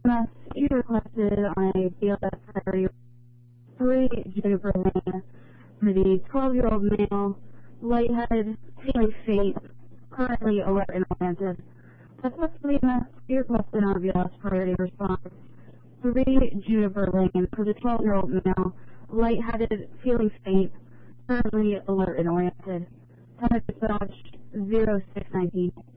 EMS, you requested on a BLS priority 3 Juniper Lane for the 12-year-old male, lightheaded, feeling faint, currently alert and oriented. Successfully EMS, you requested on a BLS priority response 3 Juniper Lane for the 12-year-old male, lightheaded, feeling faint, currently alert and oriented. Time of dispatch 0619.